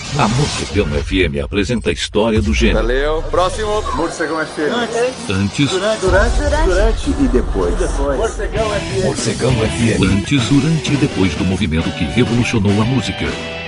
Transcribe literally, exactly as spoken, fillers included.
A Morcegão F M apresenta a história do gênero. Valeu. Próximo. Morcegão F M. Antes, Durante, durante, durante e depois. depois. Morcegão F M. Morcegão F M. Antes, durante e depois do movimento que revolucionou a música.